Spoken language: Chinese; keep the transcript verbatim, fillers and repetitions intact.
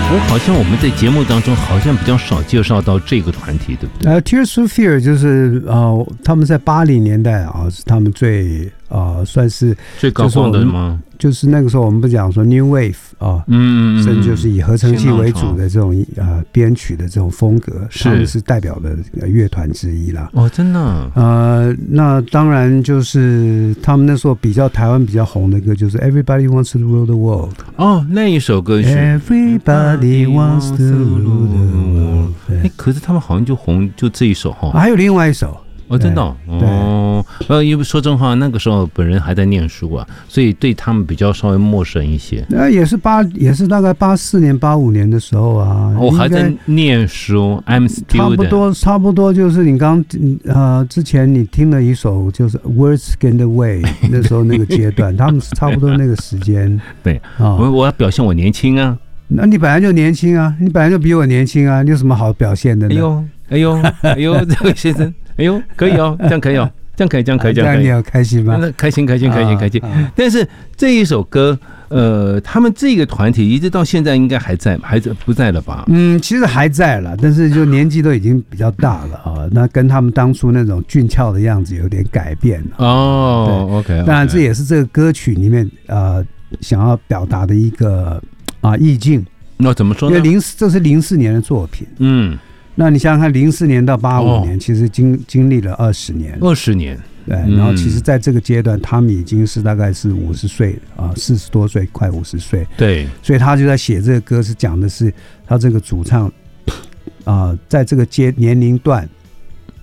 我好像我们在节目当中好像比较少介绍到这个团体，对不对？ 呃 ，Tears for Fear 就是呃，他们在八零年代啊，是他们最呃算是最高峰的吗？ 就是那个时候我们不讲说 New Wave 啊，嗯，甚至就是以合成器为主的这种呃编曲的这种风格，他们是代表的乐团之一啦。 哦，真的、啊。 呃，那当然就是他们那时候比较台湾比较红的歌就是 Everybody Wants to Rule the World。 哦，那一首歌曲 Everybody Wants to Rule the World。 哎，可是他们好像就红就这一首哈、哦。 还有另外一首。 哦，真的、哦、哦，呃，因为说真话，那个时候本人还在念书啊，所以对他们比较稍微陌生一些。 那也是八，也是大概八四年、八五年的时候啊。 我还在念书 ，I'm student。 差不多，差不多就是你刚呃之前你听了一首就是 Words Get Away 那时候那个阶段，他们是差不多那个时间。 对啊，我我要表现我年轻啊。 那你本来就年轻啊，你本来就比我年轻啊，你有什么好表现的呢？ 哎呦，哎呦，哎呦，这位先生。哎呦，可以哦，这样可以哦，这样可以，这样可以，这样可以。 这样你有开心吗？ 开心，开心，开心，开心。但是这一首歌，呃，他们这个团体一直到现在应该还在，还在不在了吧？ 嗯，其实还在了，但是就年纪都已经比较大了啊。那跟他们当初那种俊俏的样子有点改变了。 哦 ，OK。 当然，这也是这个歌曲里面呃想要表达的一个啊意境。 那怎么说呢？ 因为零这是零四年的作品，嗯。那你想想看，零四年到八五年，其实经经历了二十年， 二十年， 对。然后其实在这个阶段，他们已经是大概是五十岁啊，四十多岁，快五十岁， 对。 所以他就在写这个歌，是讲的是他这个主唱啊、呃，在这个阶年龄段